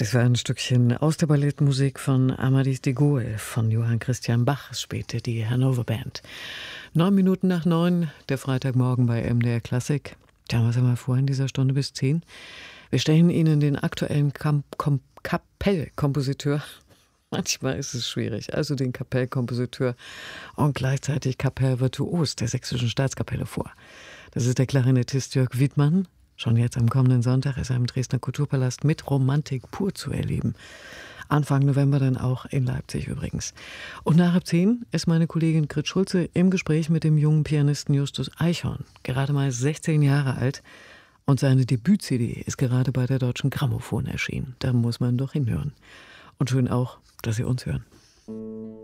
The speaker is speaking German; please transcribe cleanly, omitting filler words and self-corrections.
Das war ein Stückchen aus der Ballettmusik von Amadis de Gaulle von Johann Christian Bach. Es spielte die Hannover Band. 9 Minuten nach 9, der Freitagmorgen bei MDR Klassik. Tja, was haben wir vor in dieser Stunde bis 10? Wir stellen Ihnen den aktuellen Kapellkompositeur, manchmal ist es schwierig, also den Kapellkompositeur und gleichzeitig Kapellvirtuos der Sächsischen Staatskapelle vor. Das ist der Klarinettist Jörg Wiedmann. Schon jetzt am kommenden Sonntag ist er im Dresdner Kulturpalast mit Romantik pur zu erleben. Anfang November dann auch in Leipzig übrigens. Und nach 10 ist meine Kollegin Grit Schulze im Gespräch mit dem jungen Pianisten Justus Eichhorn. Gerade mal 16 Jahre alt. Und seine Debüt-CD ist gerade bei der Deutschen Grammophon erschienen. Da muss man doch hinhören. Und schön auch, dass Sie uns hören.